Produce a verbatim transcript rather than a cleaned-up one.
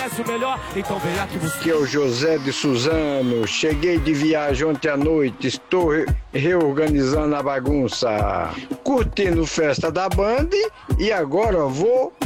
o melhor, então vem aqui você. Aqui é o José de Suzano, cheguei de viagem ontem à noite, estou re reorganizando a bagunça, curtindo festa da Band e agora vou